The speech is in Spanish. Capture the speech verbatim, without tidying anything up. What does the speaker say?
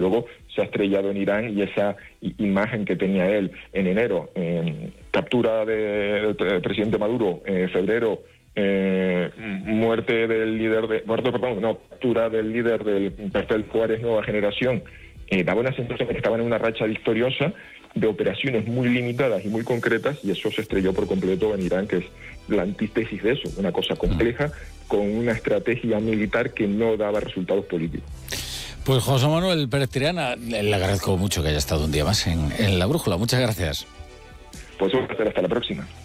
luego se ha estrellado en Irán y esa imagen que tenía él en enero, eh, captura del de, de presidente Maduro, en eh, febrero, eh, muerte del líder de, muerte, perdón, no, captura del líder del cartel Juárez Nueva Generación, eh, daba una sensación de que estaban en una racha victoriosa de operaciones muy limitadas y muy concretas, y eso se estrelló por completo en Irán, que es la antítesis de eso, una cosa compleja con una estrategia militar que no daba resultados políticos. Pues José Manuel Pérez Triana, le agradezco mucho que haya estado un día más en, en La Brújula. Muchas gracias. Pues un placer, hasta la próxima.